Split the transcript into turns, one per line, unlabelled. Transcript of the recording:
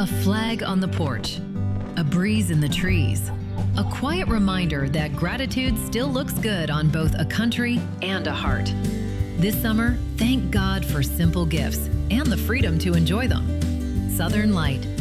flag on the porch, a breeze in the trees, a quiet reminder that gratitude still looks good on both a country and a heart. This summer, thank God for simple gifts and the freedom to enjoy them. Southern Light,